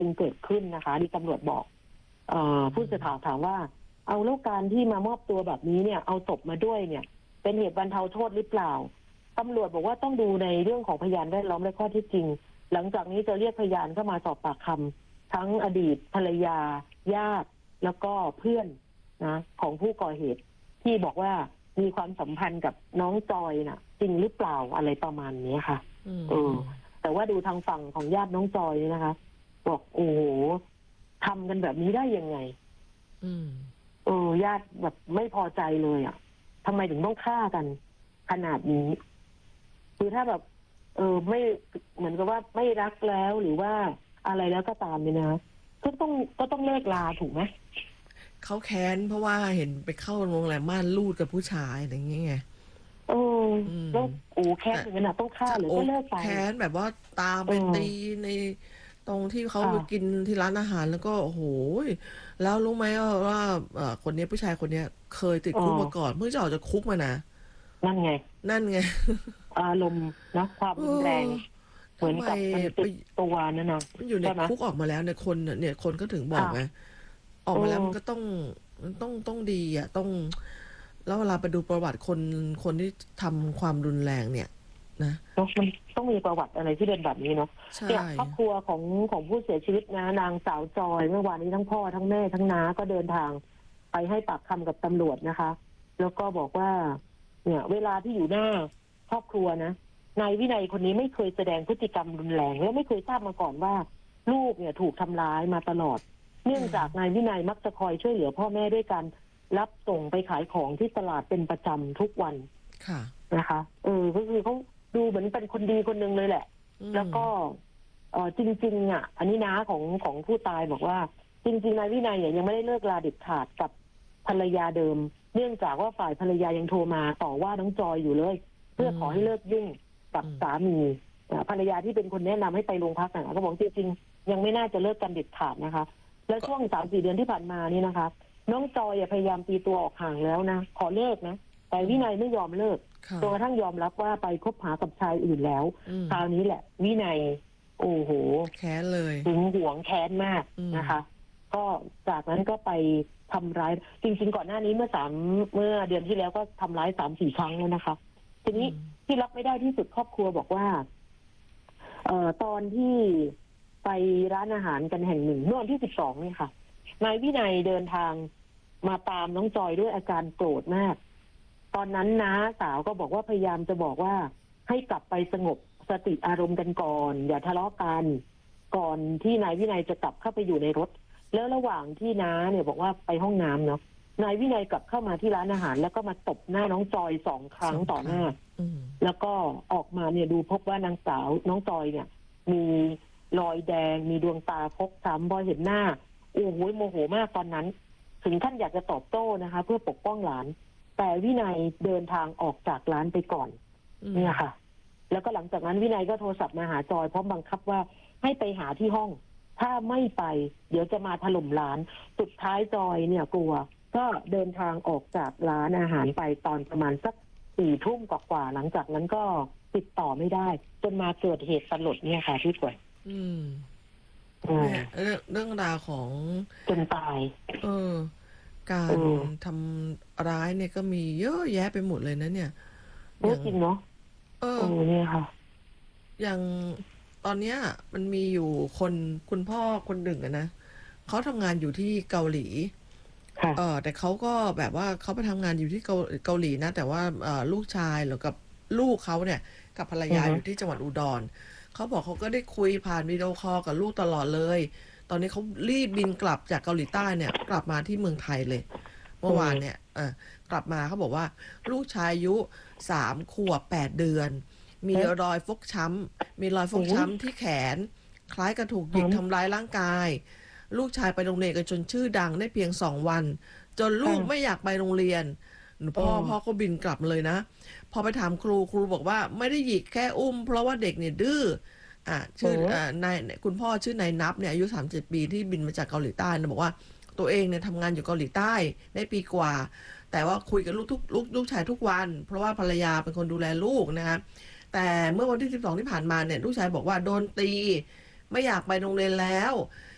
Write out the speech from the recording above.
จึงเกิดขึ้นนะคะที่ตำรวจบอกผู้สื่อข่าวถามว่าเอาแล้วการที่มามอบตัวแบบนี้เนี่ยเอาศพมาด้วยเนี่ยเป็นเหตุบรรเทาโทษหรือเปล่าตำรวจบอกว่าต้องดูในเรื่องของพยานแวดล้อมและข้อเท็จจริงหลังจากนี้จะเรียกพยานเข้ามาสอบปากคำทั้งอดีตภรรยาญาติแล้วก็เพื่อนนะของผู้ก่อเหตุที่บอกว่ามีความสัมพันธ์กับน้องจอยน่ะจริงหรือเปล่าอะไรประมาณนี้ค่ะแต่ว่าดูทางฝั่งของญาติน้องจอยนะคะบอกโอ้โหทำกันแบบนี้ได้ยังไงญาติแบบไม่พอใจเลยอ่ะทำไมถึงต้องฆ่ากันขนาดนี้คือถ้าแบบไม่เหมือนกับว่าไม่รักแล้วหรือว่าอะไรแล้วก็ตามเนี่ยนะก็ต้องเลิกลาถูกไหมเขาแค้นเพราะว่าเห็นไปเข้าโรงแรมม่านรูดกับผู้ชายอะไรอย่างเงี้ยไงแล้วแค้นถึงขนาดต้องฆ่าหรือก็เลิกไปแค้นแบบว่าตามไปตีในตรงที่เขาไปกินที่ร้านอาหารแล้วก็โอ้โหแล้วรู้ไหมว่าคนนี้ผู้ชายคนนี้เคยติดคุกมาก่อนเพิ่งจะออกจากคุกมานะนั่นไงอารมณ์นะความรุนแรงเหมือนกับมันติดตัวนั่นนะมันอยู่ในคุกออกมาแล้วเนี่ยคนก็ถึงบอกไงออกมาแล้วมันก็ต้องดีอ่ะต้องแล้วเวลาไปดูประวัติคนที่ทำความรุนแรงเนี่ยนะมันต้องมีประวัติอะไรที่เป็นแบบนี้เนาะเนี่ยครอบครัวของผู้เสียชีวิตนะนางสาวจอยเมื่อวานนี้ทั้งพ่อทั้งแม่ทั้งน้าก็เดินทางไปให้ปากคำกับตำรวจนะคะแล้วก็บอกว่าเนี่ยเวลาที่อยู่หน้าครอบครัวนะนายวินัยคนนี้ไม่เคยแสดงพฤติกรรมรุนแรงและไม่เคยทราบมาก่อนว่าลูกเนี่ยถูกทำร้ายมาตลอดเนื่องจากนายวินัยมักจะคอยช่วยเหลือพ่อแม่ด้วยการรับส่งไปขายของที่ตลาดเป็นประจำทุกวันนะคะก็คือเขาดูเหมือนเป็นคนดีคนนึงเลยแหละแล้วก็จริงๆอันนี้น้าของผู้ตายบอกว่าจริงๆนายวินัยเนี่ยยังไม่ได้เลิกลาเด็ดขาดกับภรรยาเดิมเนื่องจากว่าฝ่ายภรรยายังโทรมาต่อว่าน้องจอยอยู่เลยเพื่อขอให้เลิกยุ่งกับสามีภรรยาที่เป็นคนแนะนำให้ไปโรงพักนะก็บอกจริงๆยังไม่น่าจะเลิกกันเด็ดขาดนะคะแล้วช่วง 3-4 เดือนที่ผ่านมานี่นะคะน้องจอยพยายามตีตัวออกห่างแล้วนะขอเลิกนะแต่วินัยไม่ยอมเลิกจนกระทั่งยอมรับว่าไปคบหากับชายอื่นแล้วคราวนี้แหละวินัยโอ้โหแค้นเลยหึงหวงแค้นมากนะคะก็จากนั้นก็ไปทำร้ายจริงๆก่อนหน้านี้เมื่อเดือนที่แล้วก็ทำร้าย 3-4 ครั้งแล้วนะคะทีนี้ที่รับไม่ได้ที่สุดครอบครัวบอกว่าตอนที่ไปร้านอาหารกันแห่งหนึ่งเมื่อวันที่12นี่ค่ะนายวินัยเดินทางมาตามน้องจอยด้วยอาการโกรธมากตอนนั้นน้าสาวก็บอกว่าพยายามจะบอกว่าให้กลับไปสงบสติอารมณ์กันก่อนอย่าทะเลาะกันก่อนที่นายวินัยจะกลับเข้าไปอยู่ในรถแล้วระหว่างที่น้าเนี่ยบอกว่าไปห้องน้ำเนาะนายวินัยกลับเข้ามาที่ร้านอาหารแล้วก็มาตบหน้าน้องจอย2 ครั้งต่อหน้าแล้วก็ออกมาเนี่ยดูพบว่านางสาวน้องจอยเนี่ยมีรอยแดงมีดวงตาฟกช้ำพอเห็นหน้าโอ้โหโมโหมากตอนนั้นถึงท่านอยากจะตอบโต้นะคะเพื่อปกป้องหลานแต่วินัยเดินทางออกจากร้านไปก่อนเนี่ยค่ะแล้วก็หลังจากนั้นวินัยก็โทรศัพท์มาหาจอยพร้อมบังคับว่าให้ไปหาที่ห้องถ้าไม่ไปเดี๋ยวจะมาถล่มร้านสุดท้ายจอยเนี่ยกลัวก็เดินทางออกจากร้านอาหารไปตอนประมาณสัก4 ทุ่มกว่าหลังจากนั้นก็ติดต่อไม่ได้จนมาเกิดเหตุสลดเนี่ยค่ะพี่ป่วยเรื่องราวของจนตายการทำร้ายเนี่ยก็มีเยอะแยะไปหมดเลยนะเนี่ยเยอะจริงเนาะเนี่ยค่ะอย่างตอนเนี้ยมันมีอยู่คุณพ่อคนหนึ่งนะเขาทำงานอยู่ที่เกาหลีแต่เขาก็แบบว่าเขาไปทำงานอยู่ที่เกาหลีนะแต่ว่าลูกชายหรือกับลูกเขาเนี่ยกับภรรยาอยู่ที่จังหวัดอุดรเขาบอกเขาก็ได้คุยผ่านวิดีโอคอลกับลูกตลอดเลยตอนนี้เขารีบบินกลับจากเกาหลีใต้เนี่ยกลับมาที่เมืองไทยเลยเมื่อวานเนี่ยกลับมาเขาบอกว่าลูกชายอายุ3 ขวบ 8 เดือนมีรอยฟกช้ำที่แขนคล้ายกับถูกหยิกทำร้ายร่างกายลูกชายไปโรงเรียนกันจนชื่อดังได้เพียง2 วันจนลูกไม่อยากไปโรงเรียนพ่อก็บินกลับเลยนะพอไปถามครูบอกว่าไม่ได้หยิกแค่อุ้มเพราะว่าเด็กเนี่ยดื้อชื่อนายคุณพ่อชื่อนายนับเนี่ยอายุ37 ปีที่บินมาจากเกาหลีใต้นะบอกว่าตัวเองเนี่ยทำงานอยู่เกาหลีใต้ได้ปีกว่าแต่ว่าคุยกับลูกชายทุกวันเพราะว่าภรรยาเป็นคนดูแลลูกนะคะแต่เมื่อวันที่12ที่ผ่านมาเนี่ยลูกชายบอกว่าโดนตีไม่อยากไปโรงเรียนแล้ว